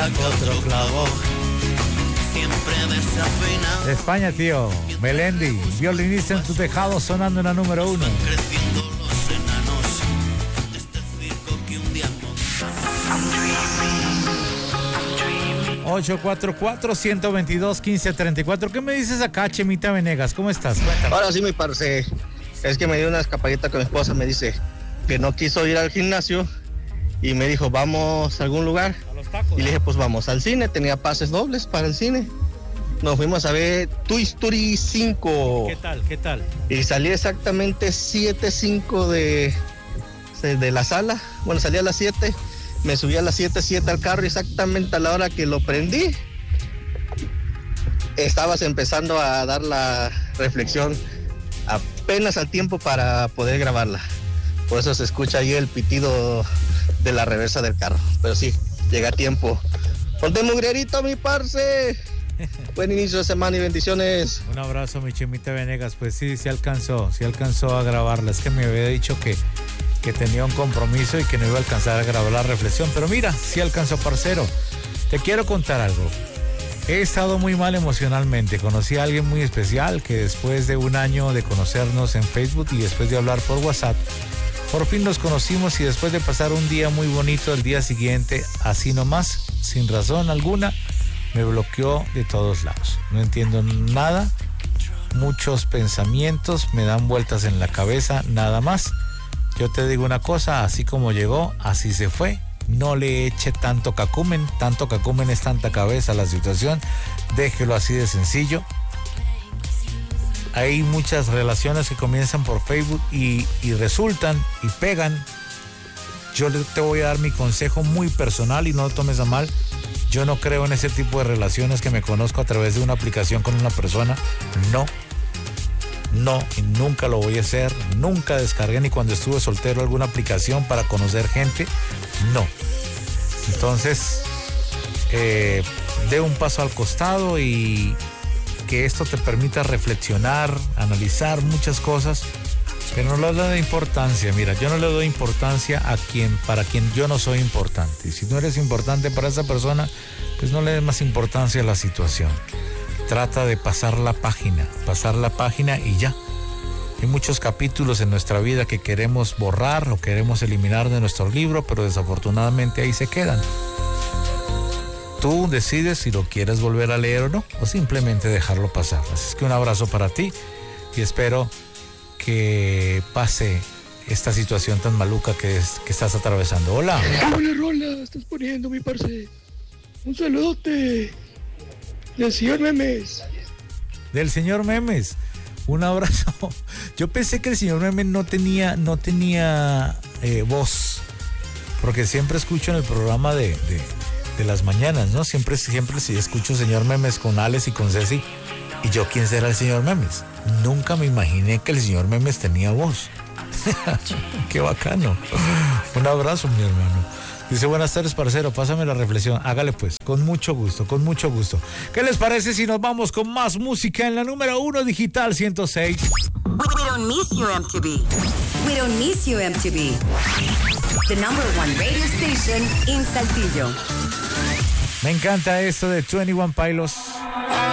otro clavo. Siempre desafinado. De España, tío. Melendi, violinista en tu tejado, sonando en la número 1. Creciendo los enanos de este circo que un día montó. 844-122-1534. ¿Qué me dices acá, Chemita Venegas? ¿Cómo estás? Cuéntame. Ahora sí, mi parce, es que me dio una escapadita con mi esposa, me dice que no quiso ir al gimnasio y me dijo, vamos a algún lugar. A los tacos. Y le dije, pues vamos al cine, tenía pases dobles para el cine. Nos fuimos a ver Toy Story 5. ¿Qué tal? ¿Qué tal? Y salí exactamente 7:05 de la sala. Bueno, salí a las 7, me subí a las 7:07 al carro, exactamente a la hora que lo prendí. Estabas empezando a dar la reflexión apenas al tiempo para poder grabarla. Por eso se escucha ahí el pitido de la reversa del carro. Pero sí, llega a tiempo. Ponte mugrerito, mi parce. Buen inicio de semana y bendiciones. Un abrazo, mi Chemita Venegas. Pues sí alcanzó a grabarla. Es que me había dicho que tenía un compromiso y que no iba a alcanzar a grabar la reflexión. Pero mira, sí alcanzó, parcero. Te quiero contar algo. He estado muy mal emocionalmente. Conocí a alguien muy especial que después de un año de conocernos en Facebook y después de hablar por WhatsApp, por fin nos conocimos y después de pasar un día muy bonito, el día siguiente, así nomás, sin razón alguna, me bloqueó de todos lados. No entiendo nada, muchos pensamientos me dan vueltas en la cabeza, nada más. Yo te digo una cosa, así como llegó, así se fue. No le eche tanto cacumen es tanta cabeza la situación, déjelo así de sencillo. Hay muchas relaciones que comienzan por Facebook y resultan y pegan. Yo te voy a dar mi consejo muy personal y no lo tomes a mal. Yo no creo en ese tipo de relaciones que me conozco a través de una aplicación con una persona. No, y nunca lo voy a hacer. Nunca descargué ni cuando estuve soltero alguna aplicación para conocer gente. No. Entonces, dé un paso al costado y que esto te permita reflexionar, analizar muchas cosas, que no le da importancia. Mira, yo no le doy importancia para quien yo no soy importante. Y si no eres importante para esa persona, pues no le des más importancia a la situación. Trata de pasar la página y ya. Hay muchos capítulos en nuestra vida que queremos borrar o queremos eliminar de nuestro libro, pero desafortunadamente ahí se quedan. Tú decides si lo quieres volver a leer o no, o simplemente dejarlo pasar. Así es que un abrazo para ti y espero que pase esta situación tan maluca que estás atravesando. Hola. Hola, rola, estás poniendo, mi parce. Un saludote del señor Memes. Del señor Memes. Un abrazo. Yo pensé que el señor Memes no tenía voz, porque siempre escucho en el programa de las mañanas, ¿no? Siempre sí escucho señor Memes con Alex y con Ceci. ¿Y yo quién será el señor Memes? Nunca me imaginé que el señor Memes tenía voz. Qué bacano. Un abrazo, mi hermano. Dice, buenas tardes, parcero, pásame la reflexión. Hágale pues, con mucho gusto. ¿Qué les parece si nos vamos con más música en la número 1 Digital 106? We don't miss you, MTV. We don't miss you, MTV. The number one radio station in Saltillo. Me encanta esto de 21 Pilots.